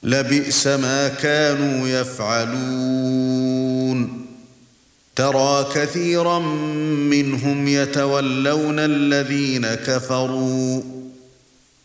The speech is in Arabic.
لبئس ما كانوا يفعلون ترى كثيرا منهم يتولون الذين كفروا